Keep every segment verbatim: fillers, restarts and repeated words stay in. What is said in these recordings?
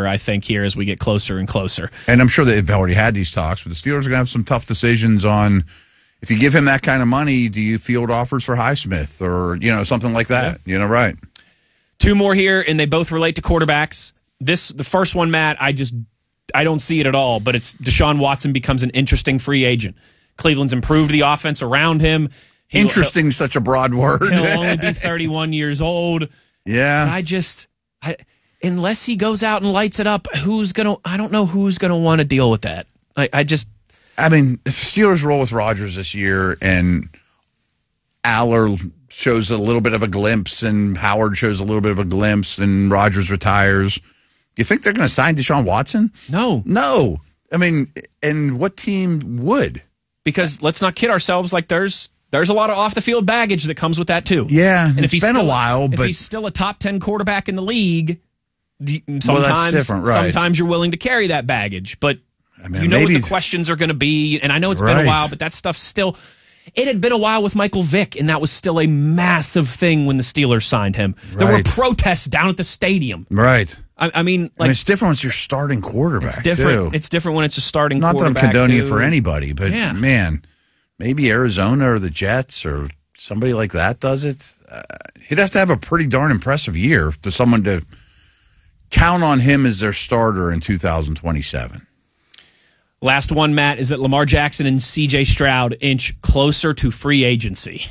better, I think, here as we get closer and closer. And I'm sure they've already had these talks, but the Steelers are going to have some tough decisions on, if you give him that kind of money, do you field offers for Highsmith or, you know, something like that? Yeah. You know, right. Two more here, and they both relate to quarterbacks. This, the first one, Matt, I just, I don't see it at all, but it's Deshaun Watson becomes an interesting free agent. Cleveland's improved the offense around him. He'll, interesting, he'll, such a broad word. He'll only be thirty-one years old. Yeah. But I just, I, unless he goes out and lights it up, who's going to, I don't know who's going to want to deal with that. I, I just. I mean, if Steelers roll with Rodgers this year and Aller shows a little bit of a glimpse and Howard shows a little bit of a glimpse and Rodgers retires, do you think they're going to sign Deshaun Watson? No. No. I mean, and what team would? Because let's not kid ourselves, like there's there's a lot of off-the-field baggage that comes with that, too. Yeah, and it's if he's been still, a while, but... If he's still a top ten quarterback in the league, sometimes, well, that's different, right. sometimes you're willing to carry that baggage. But I mean, you know what the questions are going to be, and I know it's right. been a while, but that stuff's still... It had been a while with Michael Vick, and that was still a massive thing when the Steelers signed him. Right. There were protests down at the stadium. Right. I, I mean, like, I mean, it's different when it's your starting quarterback, it's different. too. It's different when it's a starting Not quarterback, Not that I'm condoning too. it for anybody, but, yeah. man, maybe Arizona or the Jets or somebody like that does it. Uh, he'd have to have a pretty darn impressive year to someone to count on him as their starter in two thousand twenty-seven. Last one, Matt, is that Lamar Jackson and C J Stroud inch closer to free agency.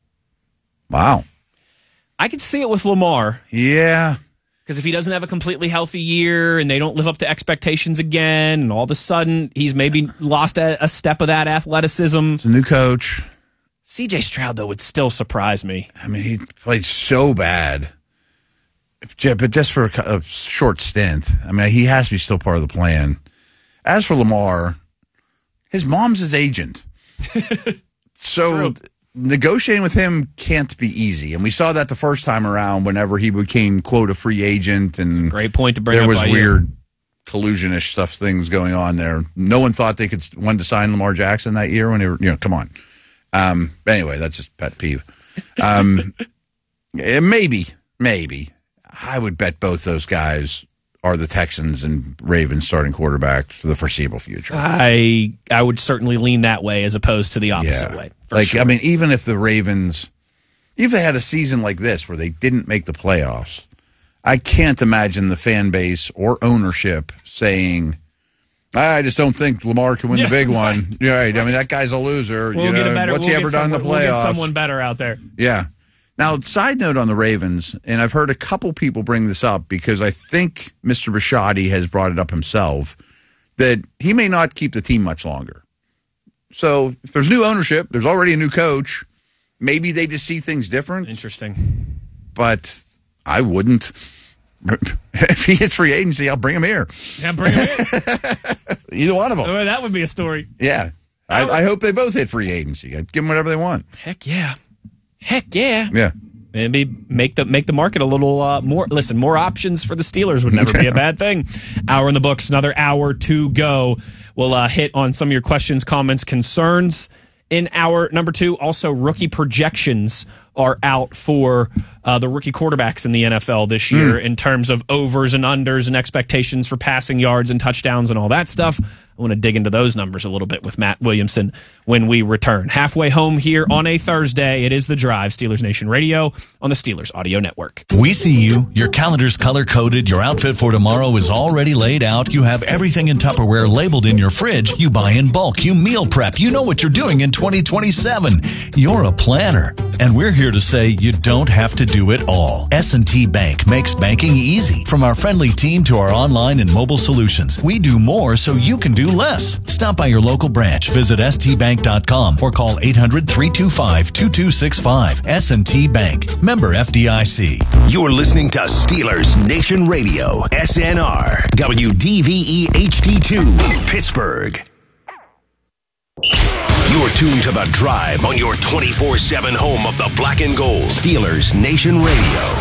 Wow. I could see it with Lamar. Yeah. Because if he doesn't have a completely healthy year and they don't live up to expectations again, and all of a sudden he's maybe lost a, a step of that athleticism. It's a new coach. C J Stroud, though, would still surprise me. I mean, he played so bad. But just for a, a short stint. I mean, he has to be still part of the plan. As for Lamar, his mom's his agent. So True. Negotiating with him can't be easy. And we saw that the first time around whenever he became, quote, a free agent. And That's a great point to bring there up. was by weird you. collusion-ish stuff, things going on there. No one thought they could want to sign Lamar Jackson that year when they were, you know, come on. Um, anyway, that's just pet peeve. Um, maybe, maybe. I would bet both those guys are the Texans and Ravens starting quarterbacks for the foreseeable future. I I would certainly lean that way as opposed to the opposite yeah. way. Like, sure. I mean, even if the Ravens, even if they had a season like this where they didn't make the playoffs, I can't imagine the fan base or ownership saying, I just don't think Lamar can win yeah, the big right. one. You're right. I mean, that guy's a loser. We'll you get know, a better, what's we'll he ever done in the playoffs? We'll get someone better out there. Yeah. Now, side note on the Ravens, and I've heard a couple people bring this up because I think Mister Bisciotti has brought it up himself, that he may not keep the team much longer. So if there's new ownership, there's already a new coach, maybe they just see things different. Interesting. But I wouldn't. If he hits free agency, I'll bring him here. Yeah, bring him here. Either one of them. Oh, that would be a story. Yeah. I, I hope they both hit free agency. I'd give them whatever they want. Heck yeah. Heck yeah. Yeah. Maybe make the make the market a little uh, more. Listen, more options for the Steelers would never be a bad thing. Hour in the books, another hour to go. We'll uh, hit on some of your questions, comments, concerns in hour number two. Also, rookie projections are out for uh, the rookie quarterbacks in the N F L this year mm. in terms of overs and unders and expectations for passing yards and touchdowns and all that stuff. I want to dig into those numbers a little bit with Matt Williamson when we return. Halfway home here on a Thursday. It is The Drive, Steelers Nation Radio on the Steelers Audio Network. We see you. Your calendar's color-coded. Your outfit for tomorrow is already laid out. You have everything in Tupperware labeled in your fridge. You buy in bulk. You meal prep. You know what you're doing in twenty twenty-seven. You're a planner. And we're here to say you don't have to do it all. S and T Bank makes banking easy. From our friendly team to our online and mobile solutions, we do more so you can do less. Stop by your local branch, visit S T bank dot com, or call eight hundred, three two five, two two six five. S and T Bank. Member F D I C. You're listening to Steelers Nation Radio, S N R, W D V E H D two, Pittsburgh. You're tuned to The Drive on your twenty-four seven home of the black and gold. Steelers Nation Radio.